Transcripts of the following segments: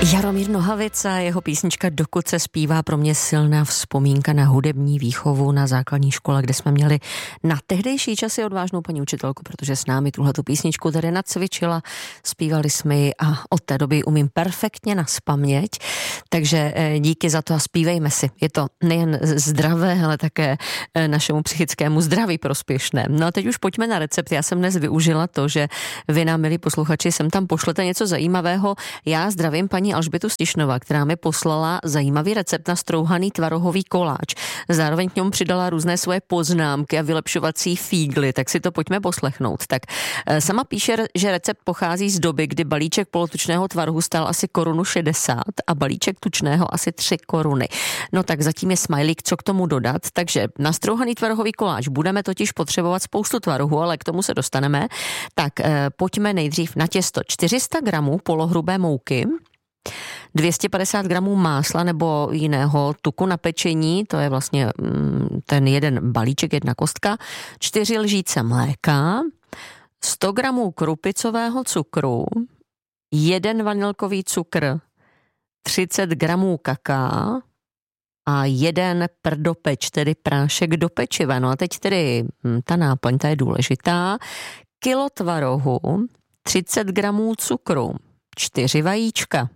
Jaromír Nohavic a jeho písnička Dokud se zpívá, pro mě silná vzpomínka na hudební výchovu na základní škole, kde jsme měli na tehdejší časy odvážnou paní učitelku, protože s námi tuhletu písničku tady nacvičila, zpívali jsme ji a od té doby umím perfektně nazpaměť, takže díky za to a zpívejme si. Je to nejen zdravé, ale také našemu psychickému zdraví prospěšné. No a teď už pojďme na recept. Já jsem dnes využila to, že vy nám, milí posluchači, sem tam pošlete něco zajímavého. Já zdravím paní Alžbětu Stišnova, která mi poslala zajímavý recept na strouhaný tvarohový koláč. Zároveň k němu přidala různé svoje poznámky a vylepšovací fígly, tak si to pojďme poslechnout. Tak sama píše, že recept pochází z doby, kdy balíček polotučného tvarohu stál asi 1,60 Kč a balíček tučného asi 3 koruny. No tak zatím je smajlík, co k tomu dodat. Takže na strouhaný tvarohový koláč budeme totiž potřebovat spoustu tvarohu, ale k tomu se dostaneme. Tak pojďme nejdřív na těsto. 400 gramů polohrubé mouky, 250 gramů másla nebo jiného tuku na pečení, to je vlastně ten jeden balíček, jedna kostka, 4 lžíce mléka, 100 gramů krupicového cukru, 1 vanilkový cukr, 30 gramů kakaa a 1 prdopeč, tedy prášek do pečiva. No a teď tedy ta náplň, ta je důležitá. Kilo tvarohu, 30 gramů cukru, 4 vajíčka.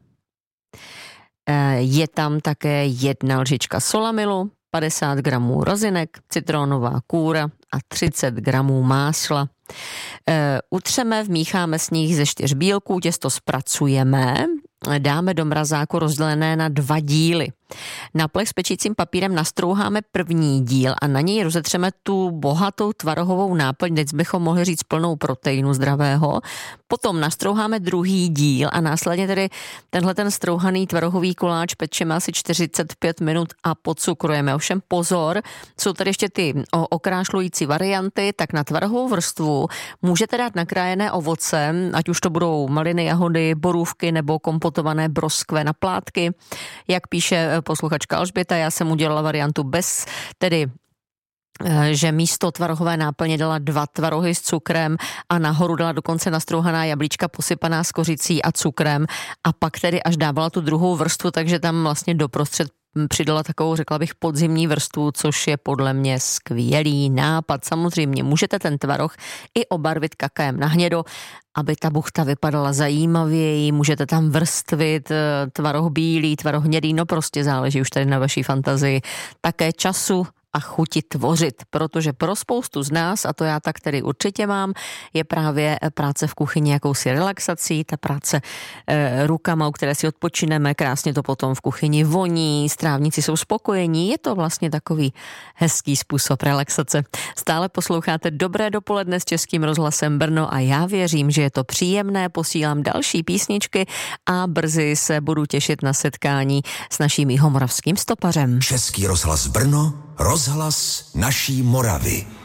Je tam také 1 lžička solamilu, 50 gramů rozinek, citronová kůra a 30 gramů másla. Utřeme, vmícháme sníh ze 4 bílků, těsto zpracujeme, dáme do mrazáku rozdělené na 2 díly. Na plech s pečícím papírem nastrouháme první díl a na něj rozetřeme tu bohatou tvarohovou náplň, teď bychom mohli říct plnou proteinu zdravého. Potom nastrouháme druhý díl a následně tedy tenhle ten strouhaný tvarohový koláč pečeme asi 45 minut a podcukrujeme. Ovšem pozor, jsou tady ještě ty okrášlující varianty, tak na tvarohovou vrstvu můžete dát nakrájené ovoce, ať už to budou maliny, jahody, borůvky nebo kompotované broskve na plátky. Jak píše posluchačka Alžběta, já jsem udělala variantu bez, tedy že místo tvarohové náplně dala 2 tvarohy s cukrem a nahoru dala dokonce nastrouhaná jablíčka posypaná s kořicí a cukrem a pak tedy až dávala tu druhou vrstvu, takže tam vlastně doprostřed přidala takovou, řekla bych, podzimní vrstvu, což je podle mě skvělý nápad. Samozřejmě můžete ten tvaroh i obarvit kakaem na hnědo, aby ta buchta vypadala zajímavěji, můžete tam vrstvit tvaroh bílý, tvaroh hnědý, no prostě záleží už tady na vaší fantazii. Také času a chuti tvořit, protože pro spoustu z nás, a to já tak tedy určitě mám, je právě práce v kuchyni jakousi relaxací, ta práce rukama, u které si odpočineme, krásně to potom v kuchyni voní, strávníci jsou spokojení, je to vlastně takový hezký způsob relaxace. Stále posloucháte Dobré dopoledne s Českým rozhlasem Brno a já věřím, že je to příjemné, posílám další písničky a brzy se budu těšit na setkání s naším jihomoravským stopařem. Český rozhlas Brno, rozhlas naší Moravy.